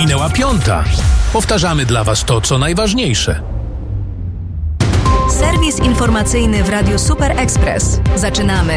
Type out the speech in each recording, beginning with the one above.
Minęła 5:00. Powtarzamy dla Was to, co najważniejsze. Serwis informacyjny w Radiu Super Express. Zaczynamy.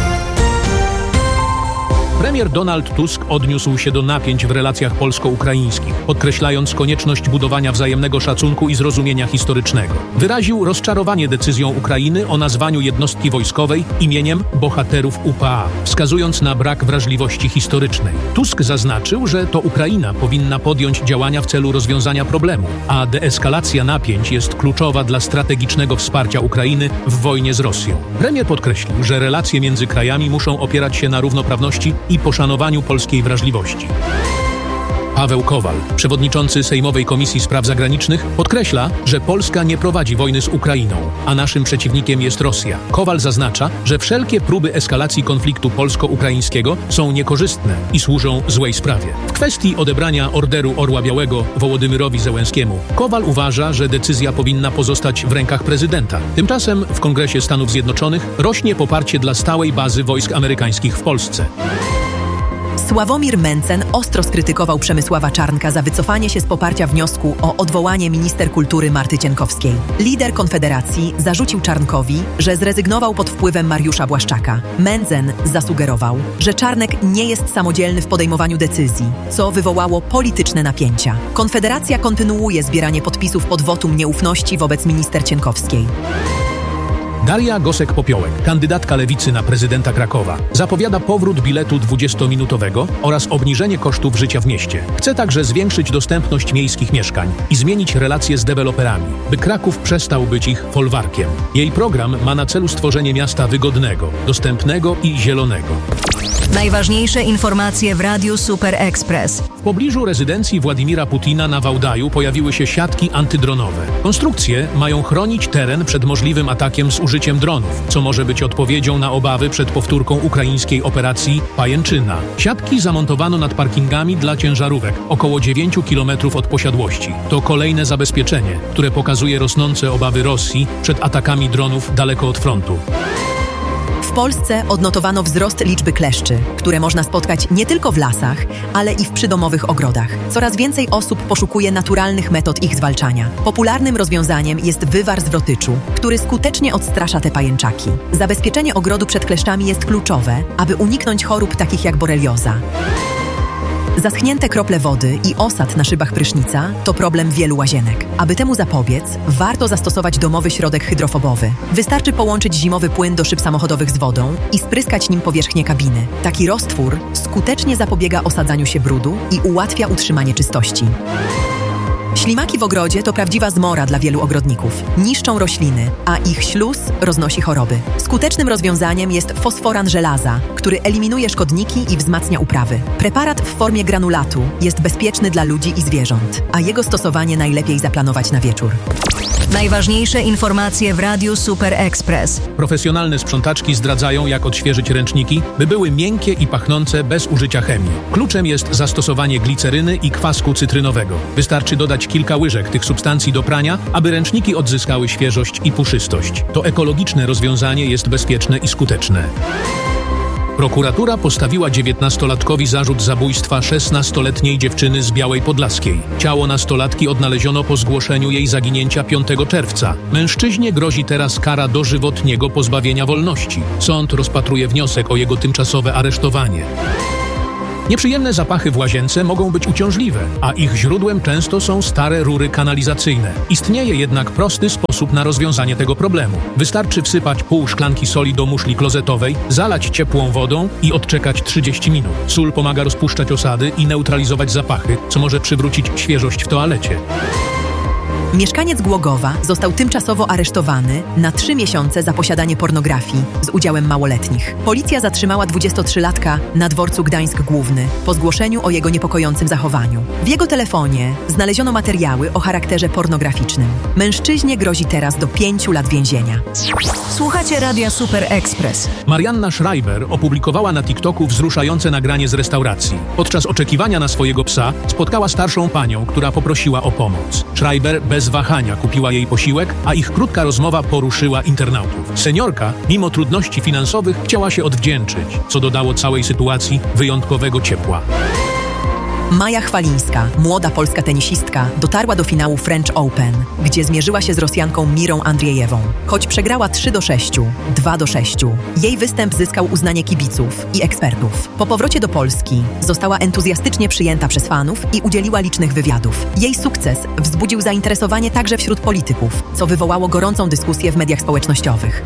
Premier Donald Tusk odniósł się do napięć w relacjach polsko-ukraińskich, podkreślając konieczność budowania wzajemnego szacunku i zrozumienia historycznego. Wyraził rozczarowanie decyzją Ukrainy o nazwaniu jednostki wojskowej imieniem bohaterów UPA, wskazując na brak wrażliwości historycznej. Tusk zaznaczył, że to Ukraina powinna podjąć działania w celu rozwiązania problemu, a deeskalacja napięć jest kluczowa dla strategicznego wsparcia Ukrainy w wojnie z Rosją. Premier podkreślił, że relacje między krajami muszą opierać się na równoprawności i poszanowaniu polskiej wrażliwości. Paweł Kowal, przewodniczący Sejmowej Komisji Spraw Zagranicznych, podkreśla, że Polska nie prowadzi wojny z Ukrainą, a naszym przeciwnikiem jest Rosja. Kowal zaznacza, że wszelkie próby eskalacji konfliktu polsko-ukraińskiego są niekorzystne i służą złej sprawie. W kwestii odebrania Orderu Orła Białego Wołodymyrowi Zełenskiemu, Kowal uważa, że decyzja powinna pozostać w rękach prezydenta. Tymczasem w Kongresie Stanów Zjednoczonych rośnie poparcie dla stałej bazy wojsk amerykańskich w Polsce. Sławomir Mencen ostro skrytykował Przemysława Czarnka za wycofanie się z poparcia wniosku o odwołanie minister kultury Marty Cienkowskiej. Lider Konfederacji zarzucił Czarnkowi, że zrezygnował pod wpływem Mariusza Błaszczaka. Mencen zasugerował, że Czarnek nie jest samodzielny w podejmowaniu decyzji, co wywołało polityczne napięcia. Konfederacja kontynuuje zbieranie podpisów pod wotum nieufności wobec minister Cienkowskiej. Daria Gosek-Popiołek, kandydatka Lewicy na prezydenta Krakowa, zapowiada powrót biletu 20-minutowego oraz obniżenie kosztów życia w mieście. Chce także zwiększyć dostępność miejskich mieszkań i zmienić relacje z deweloperami, by Kraków przestał być ich folwarkiem. Jej program ma na celu stworzenie miasta wygodnego, dostępnego i zielonego. Najważniejsze informacje w Radiu Super Express. W pobliżu rezydencji Władimira Putina na Wałdaju pojawiły się siatki antydronowe. Konstrukcje mają chronić teren przed możliwym atakiem z użyciem dronów, co może być odpowiedzią na obawy przed powtórką ukraińskiej operacji Pajęczyna. Siatki zamontowano nad parkingami dla ciężarówek, około 9 km od posiadłości. To kolejne zabezpieczenie, które pokazuje rosnące obawy Rosji przed atakami dronów daleko od frontu. W Polsce odnotowano wzrost liczby kleszczy, które można spotkać nie tylko w lasach, ale i w przydomowych ogrodach. Coraz więcej osób poszukuje naturalnych metod ich zwalczania. Popularnym rozwiązaniem jest wywar z wrotyczu, który skutecznie odstrasza te pajęczaki. Zabezpieczenie ogrodu przed kleszczami jest kluczowe, aby uniknąć chorób takich jak borelioza. Zaschnięte krople wody i osad na szybach prysznica to problem wielu łazienek. Aby temu zapobiec, warto zastosować domowy środek hydrofobowy. Wystarczy połączyć zimowy płyn do szyb samochodowych z wodą i spryskać nim powierzchnię kabiny. Taki roztwór skutecznie zapobiega osadzaniu się brudu i ułatwia utrzymanie czystości. Ślimaki w ogrodzie to prawdziwa zmora dla wielu ogrodników. Niszczą rośliny, a ich śluz roznosi choroby. Skutecznym rozwiązaniem jest fosforan żelaza, który eliminuje szkodniki i wzmacnia uprawy. Preparat w formie granulatu jest bezpieczny dla ludzi i zwierząt, a jego stosowanie najlepiej zaplanować na wieczór. Najważniejsze informacje w Radiu Super Express. Profesjonalne sprzątaczki zdradzają, jak odświeżyć ręczniki, by były miękkie i pachnące bez użycia chemii. Kluczem jest zastosowanie gliceryny i kwasku cytrynowego. Wystarczy dodać kilka łyżek tych substancji do prania, aby ręczniki odzyskały świeżość i puszystość. To ekologiczne rozwiązanie jest bezpieczne i skuteczne. Prokuratura postawiła 19-latkowi zarzut zabójstwa 16-letniej dziewczyny z Białej Podlaskiej. Ciało nastolatki odnaleziono po zgłoszeniu jej zaginięcia 5 czerwca. Mężczyźnie grozi teraz kara dożywotniego pozbawienia wolności. Sąd rozpatruje wniosek o jego tymczasowe aresztowanie. Nieprzyjemne zapachy w łazience mogą być uciążliwe, a ich źródłem często są stare rury kanalizacyjne. Istnieje jednak prosty sposób na rozwiązanie tego problemu. Wystarczy wsypać pół szklanki soli do muszli klozetowej, zalać ciepłą wodą i odczekać 30 minut. Sól pomaga rozpuszczać osady i neutralizować zapachy, co może przywrócić świeżość w toalecie. Mieszkaniec Głogowa został tymczasowo aresztowany na 3 miesiące za posiadanie pornografii z udziałem małoletnich. Policja zatrzymała 23-latka na dworcu Gdańsk Główny po zgłoszeniu o jego niepokojącym zachowaniu. W jego telefonie znaleziono materiały o charakterze pornograficznym. Mężczyźnie grozi teraz do 5 lat więzienia. Słuchacie Radia Super Express. Marianna Schreiber opublikowała na TikToku wzruszające nagranie z restauracji. Podczas oczekiwania na swojego psa spotkała starszą panią, która poprosiła o pomoc. Schreiber bez wahania kupiła jej posiłek, a ich krótka rozmowa poruszyła internautów. Seniorka, mimo trudności finansowych, chciała się odwdzięczyć, co dodało całej sytuacji wyjątkowego ciepła. Maja Chwalińska, młoda polska tenisistka, dotarła do finału French Open, gdzie zmierzyła się z Rosjanką Mirą Andrzejewą. Choć przegrała 3-6, 2-6, jej występ zyskał uznanie kibiców i ekspertów. Po powrocie do Polski została entuzjastycznie przyjęta przez fanów i udzieliła licznych wywiadów. Jej sukces wzbudził zainteresowanie także wśród polityków, co wywołało gorącą dyskusję w mediach społecznościowych.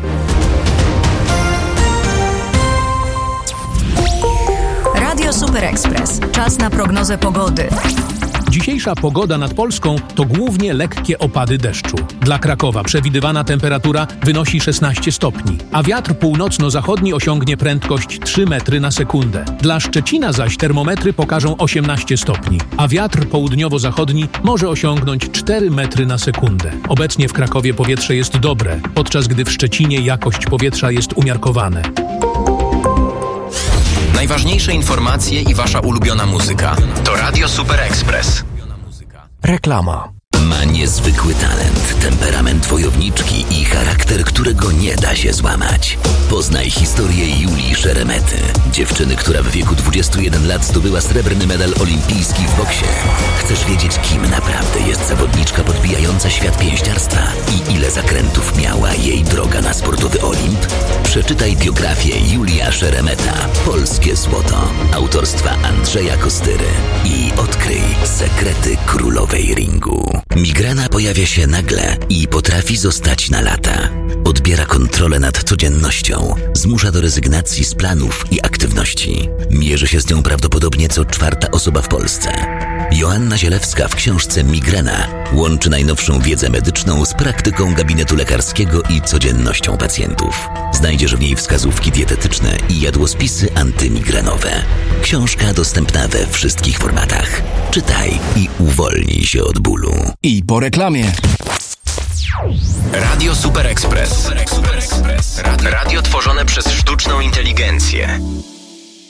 Radio Super Express. Czas na prognozę pogody. Dzisiejsza pogoda nad Polską to głównie lekkie opady deszczu. Dla Krakowa przewidywana temperatura wynosi 16 stopni, a wiatr północno-zachodni osiągnie prędkość 3 metry na sekundę. Dla Szczecina zaś termometry pokażą 18 stopni, a wiatr południowo-zachodni może osiągnąć 4 metry na sekundę. Obecnie w Krakowie powietrze jest dobre, podczas gdy w Szczecinie jakość powietrza jest umiarkowana. Najważniejsze informacje i wasza ulubiona muzyka to Radio Super Express. Reklama. Ma niezwykły talent, temperament wojowniczki i charakter, którego nie da się złamać. Poznaj historię Julii Szeremety, dziewczyny, która w wieku 21 lat zdobyła srebrny medal olimpijski w boksie. Chcesz wiedzieć, kim naprawdę jest zawodniczka podbijająca świat pięściarstwa i ile zakrętów miała jej droga na sportowy Olimp? Przeczytaj biografię Julia Szeremeta, Polskie Złoto, autorstwa Andrzeja Kostyry i odkryj sekrety królowej ringu. Migrena pojawia się nagle i potrafi zostać na lata. Odbiera kontrolę nad codziennością, zmusza do rezygnacji z planów i aktywności. Mierzy się z nią prawdopodobnie co 4. osoba w Polsce. Joanna Zielewska w książce Migrena łączy najnowszą wiedzę medyczną z praktyką gabinetu lekarskiego i codziennością pacjentów. Znajdziesz w niej wskazówki dietetyczne i jadłospisy antymigrenowe. Książka dostępna we wszystkich formatach. Czytaj i uwolnij się od bólu. I po reklamie. Radio Super Express. Radio tworzone przez sztuczną inteligencję.